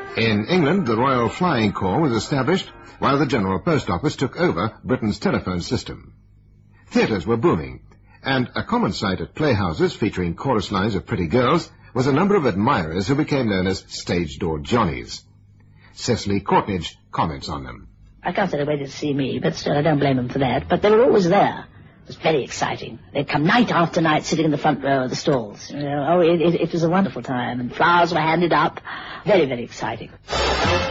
In England, the Royal Flying Corps was established while the General Post Office took over Britain's telephone system. Theatres were booming, and a common sight at playhouses featuring chorus lines of pretty girls was a number of admirers who became known as stage door Johnnies. Cecily Courtnidge comments on them. I can't say they waited to see me, but still I don't blame them for that. But they were always there. It was very exciting. They'd come night after night sitting in the front row of the stalls. It was a wonderful time, and flowers were handed up. Very, very exciting.